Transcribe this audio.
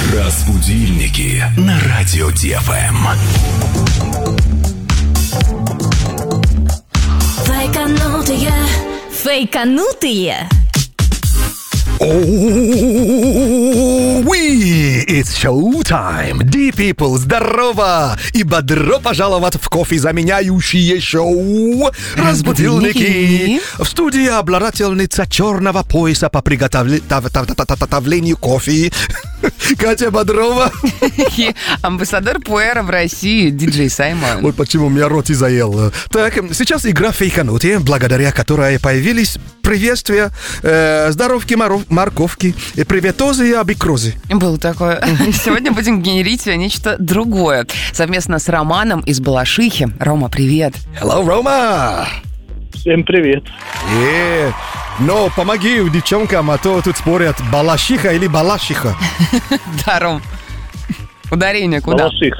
Разбудильники на радио ДФМ. Фейканутые. It's showtime! D-People, здорово! И бодро пожаловать в кофе заменяющее шоу «Разбудильники». В студии обладательница черного пояса по приготовлению кофе Катя Бодрова. И амбассадор Пуэра в России, диджей Саймон. Вот почему меня рот и заел. Так, сейчас игра «Фейканутые», благодаря которой появились приветствия, здоровки, морковки, приветозы и абикрозы. Было такое. Сегодня будем генерить нечто другое. Совместно с Романом из Балашихи. Рома, привет. Hello, Рома! Всем привет. Но помоги девчонкам, а то тут спорят, Балашиха или Балашиха. Да, Ром. Ударение куда? Балашиха.